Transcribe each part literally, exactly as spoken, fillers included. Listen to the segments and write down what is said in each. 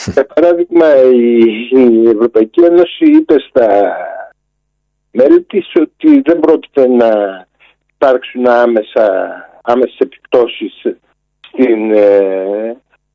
Για παράδειγμα, η, η Ευρωπαϊκή Ένωση είπε στα μέλη της ότι δεν πρόκειται να υπάρξουν άμεσα, άμεσες επιπτώσεις στην ε,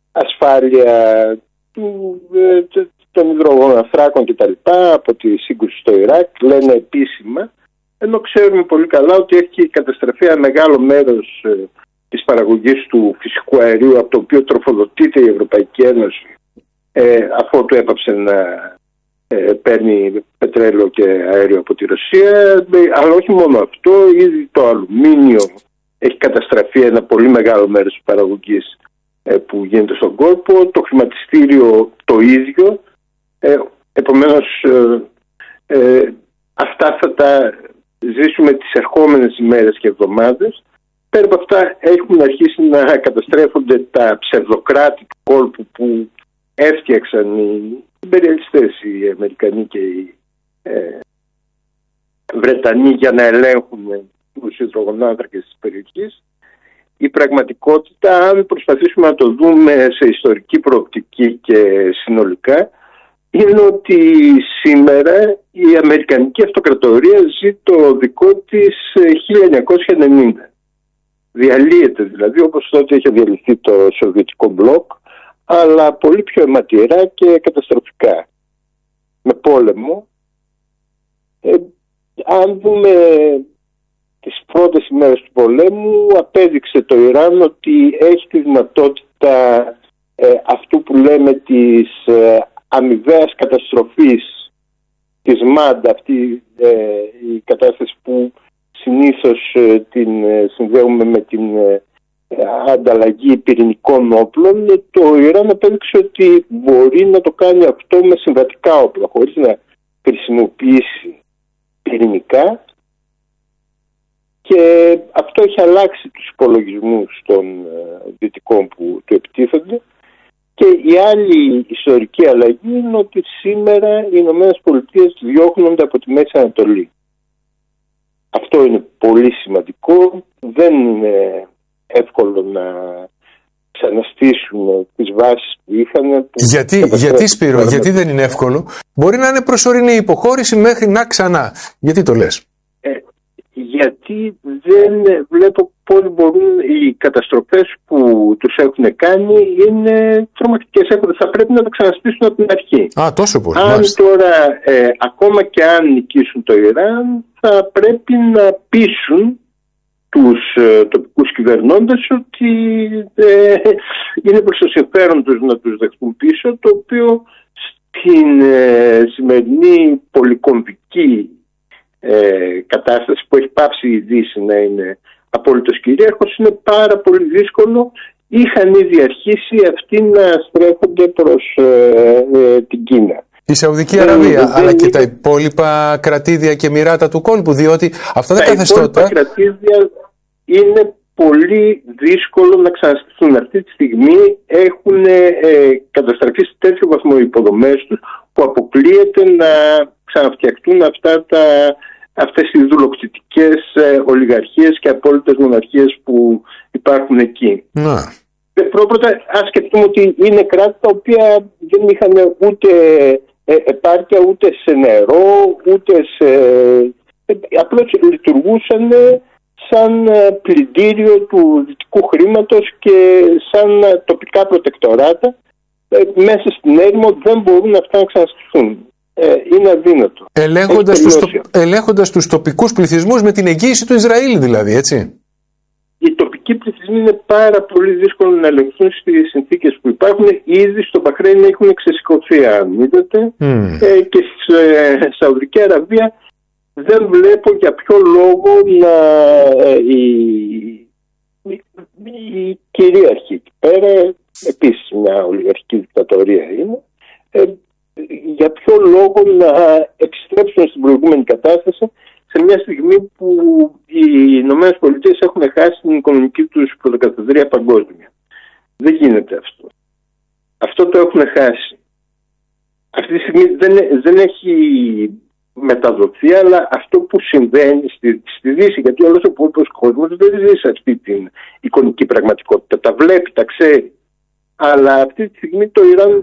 ασφάλεια του, ε, των υδρογοναθράκων κτλ. Από τη σύγκρουση στο Ιράκ, λένε επίσημα, ενώ ξέρουμε πολύ καλά ότι έχει καταστραφεί ένα μεγάλο μέρος ε, της παραγωγής του φυσικού αερίου, από το οποίο τροφοδοτείται η Ευρωπαϊκή Ένωση, ε, αφού του έπαψε να ε, παίρνει πετρέλαιο και αέριο από τη Ρωσία. Αλλά όχι μόνο αυτό, ήδη το αλουμίνιο έχει καταστραφεί ένα πολύ μεγάλο μέρος της παραγωγής ε, που γίνεται στον κόλπο, το χρηματιστήριο το ίδιο. Ε, επομένως ε, ε, αυτά θα τα ζήσουμε τις ερχόμενες ημέρες και εβδομάδες. Πέρα από αυτά έχουν αρχίσει να καταστρέφονται τα ψευδοκράτη του κόλπου που έφτιαξαν οι ιμπεριαλιστές, οι Αμερικανοί και οι ε, Βρετανοί, για να ελέγχουν τους υδρογονάνθρακες της περιοχής. Η πραγματικότητα, αν προσπαθήσουμε να το δούμε σε ιστορική προοπτική και συνολικά, είναι ότι σήμερα η Αμερικανική Αυτοκρατορία ζει το δικό της χίλια εννιακόσια ενενήντα. Διαλύεται δηλαδή, όπως τότε είχε διαλυθεί το Σοβιετικό μπλοκ, αλλά πολύ πιο αιματηρά και καταστροφικά, με πόλεμο. Ε, αν δούμε τις πρώτες ημέρες του πολέμου, απέδειξε το Ιράν ότι έχει τη δυνατότητα ε, αυτού που λέμε της ε, αμοιβαίας καταστροφής, της ΜΑΝΤ, αυτή ε, η κατάσταση που συνήθως ε, την ε, συνδέουμε με την ε, ανταλλαγή πυρηνικών όπλων. Το Ιράν απέδειξε ότι μπορεί να το κάνει αυτό με συμβατικά όπλα, χωρίς να χρησιμοποιήσει πυρηνικά, και αυτό έχει αλλάξει τους υπολογισμούς των ε, δυτικών που του επιτίθενται. Και η άλλη ιστορική αλλαγή είναι ότι σήμερα οι Ηνωμένες Πολιτείες διώχνονται από τη Μέση Ανατολή. Αυτό είναι πολύ σημαντικό. Δεν είναι εύκολο να ξαναστήσουν τις βάσεις που είχαν. Που γιατί, γιατί Σπύρο, γιατί δεν είναι εύκολο? Μπορεί να είναι προσωρινή υποχώρηση μέχρι να ξανά. Γιατί το λες? Ε, γιατί δεν βλέπω πώς μπορούν οι καταστροφές που τους έχουν κάνει είναι τρομακτικές. Θα πρέπει να τα ξαναστήσουν από την αρχή. Α, τόσο πολύ. Αν μάλιστα. τώρα, ε, ακόμα και αν νικήσουν το Ιράν, θα πρέπει να πείσουν τους ε, τοπικούς κυβερνώντες ότι ε, είναι προς το συμφέρον τους να τους δεχτούν πίσω, το οποίο στην ε, σημερινή πολυκομβική ε, κατάσταση που έχει πάψει η Δύση να είναι απόλυτος κυρίαρχος, είναι πάρα πολύ δύσκολο. Είχαν ήδη αρχίσει αυτοί να στρέφονται προς ε, ε, την Κίνα. Η Σαουδική Αραβία, ε, αλλά και τα υπόλοιπα κρατήδια και μοιράτα του κόλπου, διότι αυτά τα, τα καθεστώτα... Τα υπόλοιπα κρατήδια είναι πολύ δύσκολο να ξαναστηθούν. Αυτή τη στιγμή έχουν ε, καταστραφεί σε τέτοιο βαθμό οι υποδομές τους, που αποκλείεται να ξαναφτιαχτούν αυτά τα, αυτές οι δουλοκτητικές ε, ολιγαρχίες και απόλυτες μοναρχίες που υπάρχουν εκεί. Να. Πρώτα, ας σκεφτούμε ότι είναι κράτη τα οποία δεν είχαν ούτε ε, επάρκεια ούτε σε νερό, ούτε σε... Ε, απλώς λειτουργούσαν σαν πλυντήριο του δυτικού χρήματος και σαν τοπικά προτεκτοράτα. Ε, μέσα στην έρημο δεν μπορούν αυτά να ξαναστηθούν. Ε, είναι αδύνατο. Ελέγχοντας τους, το, ελέγχοντας τους τοπικούς πληθυσμούς με την εγγύηση του Ισραήλ δηλαδή, έτσι. Οι τοπικοί πληθυσμοί είναι πάρα πολύ δύσκολο να ελεγχθούν στις συνθήκες που υπάρχουν. Ήδη στο Μπαχρέιν έχουν ξεσηκωθεί, αν είδατε, mm. ε, και στη ε, Σαουδική Αραβία δεν βλέπω για ποιο λόγο να, ε, η, η, η κυρίαρχη εκεί πέρα, επίσης μια ολιγαρχική δικτατορία είναι, ε, για ποιο λόγο να επιστρέψουν στην προηγούμενη κατάσταση σε μια στιγμή που οι Ηνωμένες Πολιτείες έχουν χάσει την οικονομική τους πρωτοκαθεδρία παγκόσμια. Δεν γίνεται αυτό. Αυτό το έχουν χάσει. Αυτή τη στιγμή δεν, δεν έχει μεταδοθεί, αλλά αυτό που συμβαίνει στη, στη Δύση, γιατί όλος ο υπόλοιπος κόσμος δεν ζει σε αυτή την εικονική πραγματικότητα. Τα βλέπει, τα ξέρει. Αλλά αυτή τη στιγμή το Ιράν